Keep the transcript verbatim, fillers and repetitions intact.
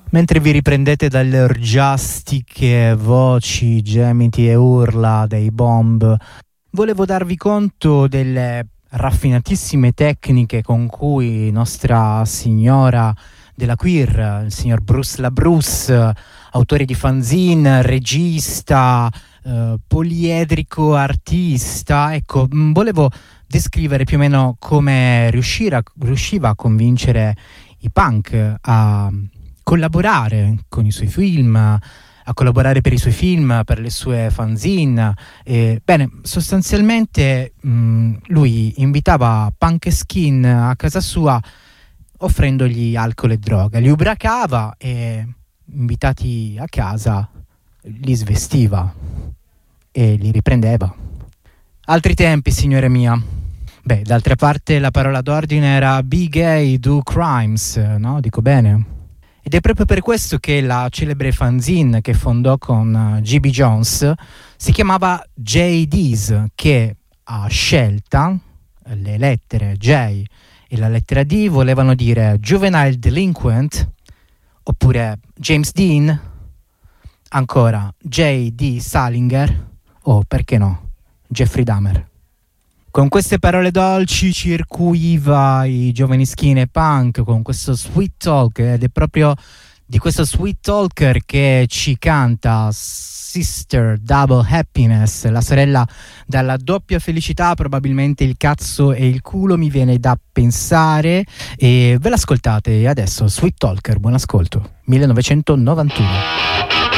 Mentre vi riprendete dalle orgiastiche voci, gemiti e urla dei bomb, volevo darvi conto delle raffinatissime tecniche con cui Nostra Signora della Queer, il signor Bruce LaBruce, autore di fanzine, regista, eh, poliedrico artista, ecco, mh, volevo descrivere più o meno come riuscire a, riusciva a convincere i punk a collaborare con i suoi film, a collaborare per i suoi film, per le sue fanzine. E, bene, sostanzialmente mh, lui invitava punk e skin a casa sua offrendogli alcol e droga, li ubriacava e, invitati a casa, li svestiva e li riprendeva. Altri tempi, signore mia. Beh, d'altra parte la parola d'ordine era be gay, do crimes, no? Dico bene? Ed è proprio per questo che la celebre fanzine che fondò con G B Jones si chiamava J D's, che a scelta le lettere J e la lettera D volevano dire Juvenile Delinquent, oppure James Dean, ancora J D Salinger o, perché no, Jeffrey Dahmer. Con queste parole dolci circuiva i giovani skin e punk con questo sweet talk, ed è proprio di questo sweet talker che ci canta Sister Double Happiness, la sorella dalla doppia felicità, probabilmente il cazzo e il culo, mi viene da pensare, e ve l'ascoltate adesso. Sweet Talker, buon ascolto, millenovecentonovantuno.